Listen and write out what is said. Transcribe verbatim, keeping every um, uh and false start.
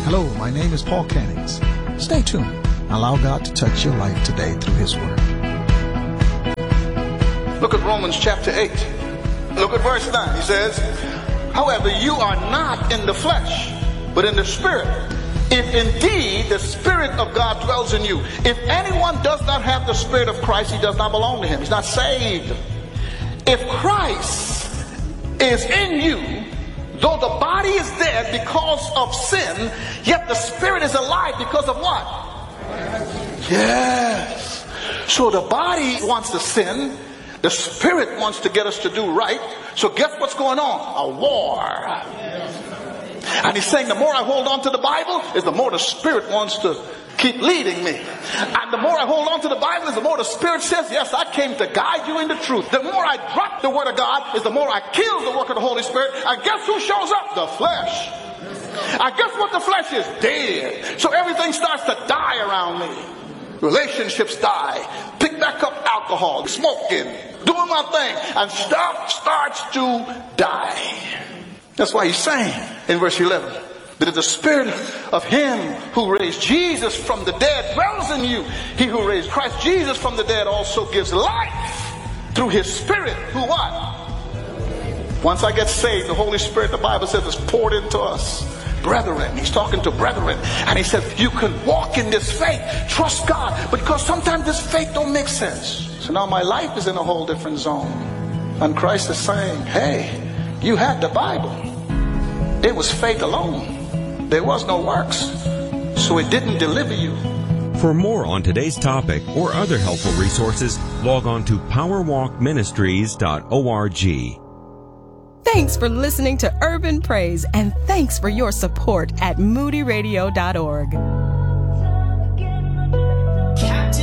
Hello, my name is Paul Cannings. Stay tuned. Allow God to touch your life today through His Word. Look at Romans chapter eight. Look at verse nine. He says, however, you are not in the flesh, but in the Spirit, if indeed the Spirit of God dwells in you. If anyone does not have the Spirit of Christ, he does not belong to Him. He's not saved. If Christ is in you, though the body is dead because of sin, yet the Spirit is alive because of what? Yes. So the body wants to sin. The Spirit wants to get us to do right. So guess what's going on? A war. And he's saying the more I hold on to the Bible is the more the Spirit wants to keep leading me. And the more I hold on to the Bible is the more the Spirit says, yes, I came to guide you in the truth. The more I drop the Word of God is the more I kill the work of the Holy Spirit. And guess who shows up? The flesh. I guess what the flesh is? Dead. So everything starts to die around me. Relationships die. Pick back up alcohol, smoking, doing my thing, and stuff starts to die. That's why he's saying in verse eleven that if the Spirit of Him who raised Jesus from the dead dwells in you, He who raised Christ Jesus from the dead also gives life through His Spirit. Who what? Once I get saved, the Holy Spirit, the Bible says, is poured into us. Brethren, he's talking to brethren, and he said you can walk in this faith, trust God, because sometimes this faith don't make sense. So now my life is in a whole different zone, and Christ is saying, hey, you had the Bible. It was faith alone. There was no works, so it didn't deliver you. For more on today's topic or other helpful resources, log on to power walk ministries dot org. Thanks for listening to Urban Praise, and thanks for your support at moody radio dot org.